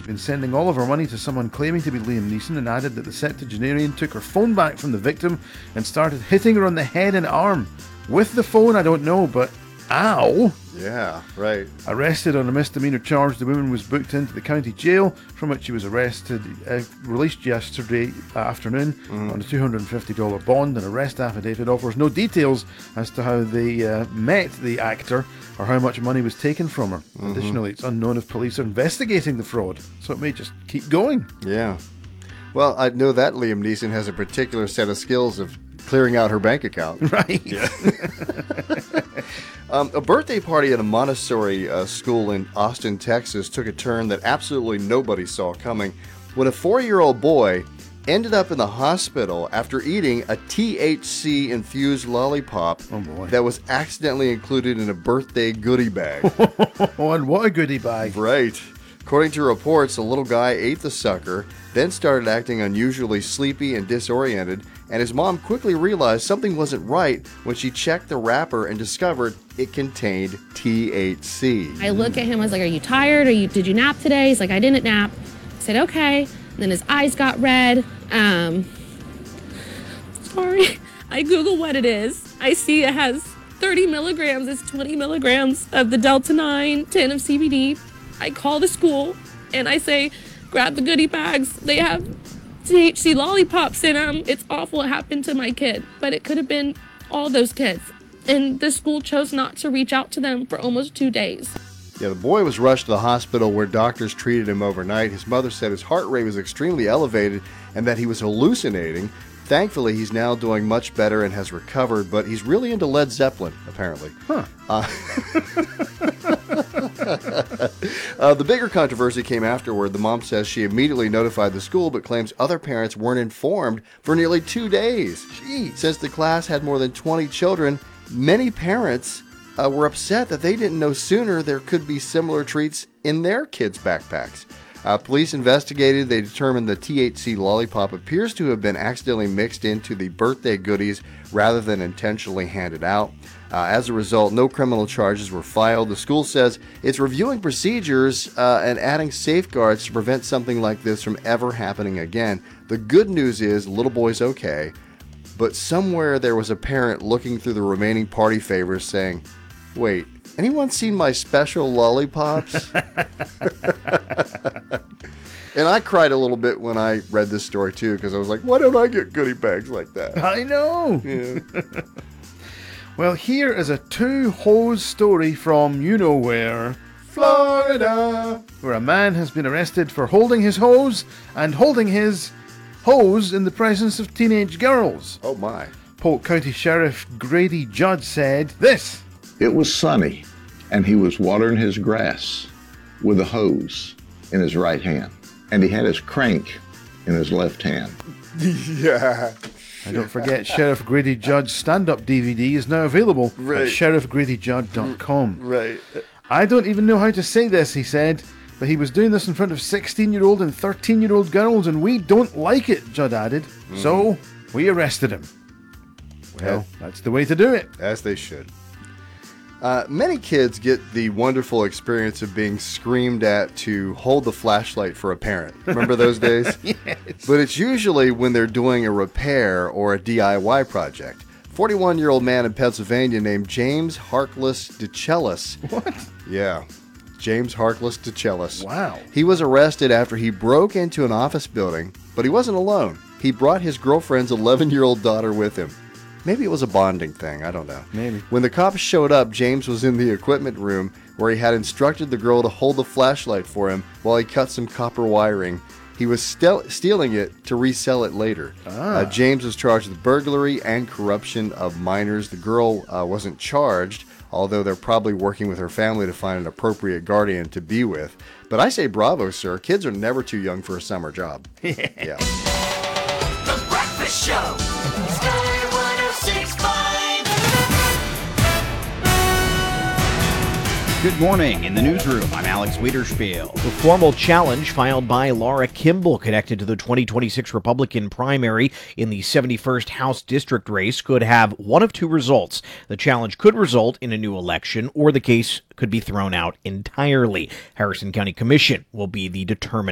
been sending all of her money to someone claiming to be Liam Neeson, and added that the septuagenarian took her phone back from the victim and started hitting her on the head and arm. With the phone, I don't know, but ow! Yeah, right. Arrested on a misdemeanor charge, the woman was booked into the county jail, from which she was released yesterday afternoon on a $250 bond. An arrest affidavit offers no details as to how they met the actor or how much money was taken from her. Additionally, it's unknown if police are investigating the fraud, so it may just keep going. Yeah. Well, I know that Liam Neeson has a particular set of skills of clearing out her bank account. Right. Yeah. A birthday party at a Montessori school in Austin, Texas took a turn that absolutely nobody saw coming when a 4-year-old boy ended up in the hospital after eating a THC-infused lollipop that was accidentally included in a birthday goodie bag. Oh, and what a goodie bag. Right. According to reports, the little guy ate the sucker, then started acting unusually sleepy and disoriented, and his mom quickly realized something wasn't right when she checked the wrapper and discovered it contained THC. I look at him, I was like, are you tired? Did you nap today? He's like, I didn't nap. I said, okay. And then his eyes got red. Sorry. I Google what it is. I see it has 30 milligrams. It's 20 milligrams of the Delta-9, 10 of CBD. I call the school and I say, grab the goodie bags. They have THC lollipops in them. It's awful. It happened to my kid, but it could have been all those kids. And the school chose not to reach out to them for almost 2 days. Yeah, the boy was rushed to the hospital where doctors treated him overnight. His mother said his heart rate was extremely elevated and that he was hallucinating. Thankfully, he's now doing much better and has recovered, but he's really into Led Zeppelin, apparently. The bigger controversy came afterward. The mom says she immediately notified the school, but claims other parents weren't informed for nearly 2 days. Since the class had more than 20 children, many parents were upset that they didn't know sooner there could be similar treats in their kids' backpacks. Police investigated. They determined the THC lollipop appears to have been accidentally mixed into the birthday goodies rather than intentionally handed out. As a result, no criminal charges were filed. The school says it's reviewing procedures and adding safeguards to prevent something like this from ever happening again. The good news is the little boy's okay, but somewhere there was a parent looking through the remaining party favors saying, wait, anyone seen my special lollipops? And I cried a little bit when I read this story, too, because I was like, why don't I get goodie bags like that? I know. Yeah. Well, here is a two-hose story from you-know-where, Florida, where a man has been arrested for holding his hose and holding his hose in the presence of teenage girls. Oh, my. Polk County Sheriff Grady Judd said this. It was sunny, and he was watering his grass with a hose in his right hand, and he had his crank in his left hand. Yeah. And don't forget, Sheriff Grady Judd's stand-up DVD is now available at sheriffgradyjudd.com. Right. I don't even know how to say this, he said, but he was doing this in front of 16-year-old and 13-year-old girls, and we don't like it, Judd added. So, we arrested him. Well, that's the way to do it. As they should. Many kids get the wonderful experience of being screamed at to hold the flashlight for a parent. Remember those days? Yes. But it's usually when they're doing a repair or a DIY project. 41-year-old man in Pennsylvania named James Harkless DeChellis. What? Yeah. James Harkless DeChellis. Wow. He was arrested after he broke into an office building, but he wasn't alone. He brought his girlfriend's 11-year-old daughter with him. Maybe it was a bonding thing. I don't know. Maybe. When the cops showed up, James was in the equipment room where he had instructed the girl to hold the flashlight for him while he cut some copper wiring. He was stealing it to resell it later. James was charged with burglary and corruption of minors. The girl wasn't charged, although they're probably working with her family to find an appropriate guardian to be with. But I say bravo, sir. Kids are never too young for a summer job. Yeah. The Breakfast Show. Sky 106.5. Good morning. In the newsroom, I'm Alex Wiederspiel. The formal challenge filed by Laura Kimball connected to the 2026 Republican primary in the 71st House District race could have one of two results. The challenge could result in a new election, or the case could be thrown out entirely. Harrison County Commission will be the determining